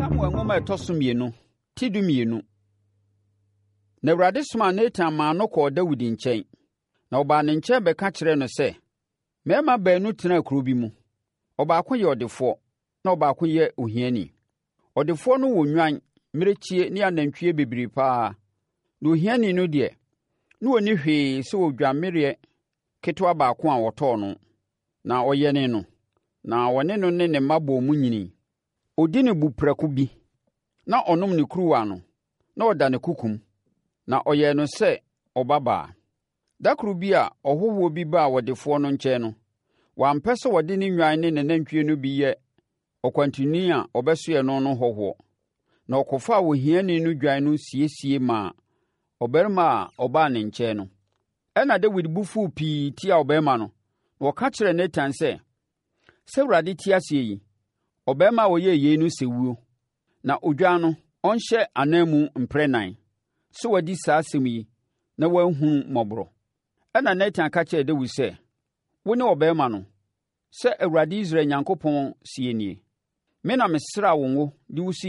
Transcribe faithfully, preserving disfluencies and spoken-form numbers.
Samuel nwoma ɛtɔ so mmienu, ti du mmienu. Na Awurade somaa Natan maa no kɔɔ Dawid nkyɛn. Na ɔbaa ne nkyɛn bɛka kyerɛɛ no sɛ, mmarima baanu tena kuro bi mu. Ɔbaako yɛ ɔdefoɔ, na ɔbaako yɛ ohiani. Ɔdefoɔ no wɔ nnwan, mmirekyie ne anantwie bebree paa. Na ohiani no deɛ, na ɔnni hwee sɛ odwammereɛ ketewa baako a wɔtɔɔ no, na ɔyɛne no, na ɔne no ne ne mma bɔɔ mu nyini. Ɔdi ne buprɛko bi, na ɔnom ne kuruwa no, na ɔda ne kukum, na ɔyɛɛ no sɛ ɔbabaa. Da koro bi a ɔhɔhoɔ bi baa ɔdefoɔ no nkyɛn no, wampɛ sɛ ɔde ne nnwan ne n'anantwie no bi yɛ ɔkwantuni a ɔbɛsoɛ no no hɔhoɔ. Na ɔkɔfaa ohiani no dwan no siesie maa ɔbarima a ɔbaa ne nkyɛn no. Ɛna Dawid bo fuu pii tia ɔbarima no, na ɔka kyerɛɛ Natan sɛ, sɛ Awurade te ase yi, ɔbarima a ɔyɛ yei no sɛ wuo, na odwan no ɔnhyɛ anan mu mprɛnan, sɛ wadi saa asɛm yi na wanhunu mmɔborɔ. Ɛna Natan ka kyerɛɛ Dawid sɛ, wo ne ɔbarima no, sɛ Awurade Israel Onyankopɔn sie nie, me na mesraa wo ngo de wo si